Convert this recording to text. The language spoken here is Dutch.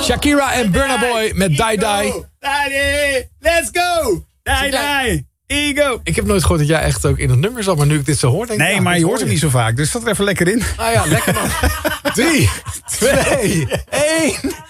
Shakira en Burna Boy met Die Die. Let's go! Die Die! Ego! Ik heb nooit gehoord dat jij echt ook in het nummer zat, maar nu ik dit zo hoor, denk ik... Nee, ja, maar dat je hoort het niet zo vaak, dus zat er even lekker in. Nou ja, lekker man. 3, 2, 1...